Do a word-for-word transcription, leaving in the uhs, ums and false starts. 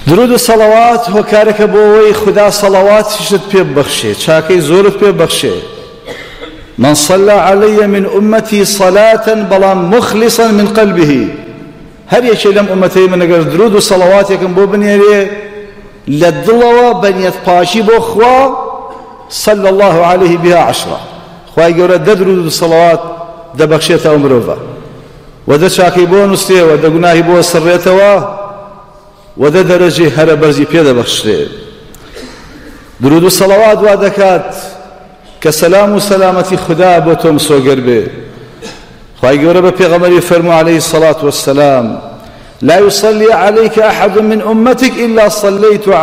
درود و صلوات هۆکارێکە بۆ ئەوەی خوددا صلواتیشت پێ ببەخشێ، چاکەی زۆرت پێ ببەخشێ. من صلى علي من أمتي صلاة بەڵام مخلصا من قلبه، هەر یەکێ لەم ئومەتەی من ئەگەر درود و صلواتێکم بۆ بنێرێ لە دڵەوە بەنیەت پاشی بۆ خوا، صلى الله عليه بها عشرة، خوای گەورە دە درود و صلوات دەبەخشێتەوە مرۆڤە، و دە چاکەی بۆ نووسێ، و دە گوناهی بۆ سڕێتەوە، و دە دەرەجەی هەرە بەرزی پێ دەبەخشرێ. درود و صلوات وا دەکات کە سەلام و سەلامەتی خوددا بۆ تۆ مسۆگەر بێ. خوای گەورە بە پێغەمبەری فەرموو عليه الصلاة والسلام: لا يصلي عليك أحد من أمتك إلا صليت